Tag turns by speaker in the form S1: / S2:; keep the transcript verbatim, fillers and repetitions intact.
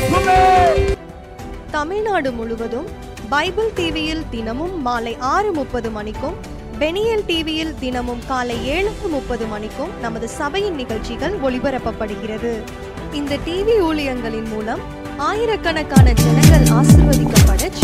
S1: தமிழ்நாடு முழுவதும் பைபிள் டிவியில் தினமும் மாலை ஆறு முப்பது மணிக்கும், பெனியல் டிவியில் தினமும் காலை ஏழு முப்பது மணிக்கும் நமது சபையின் நிகழ்ச்சிகள் ஒளிபரப்பப்படுகிறது. இந்த டிவி ஊழியங்களின் மூலம் ஆயிரக்கணக்கான ஜனங்கள் ஆசீர்வதிக்கப்பட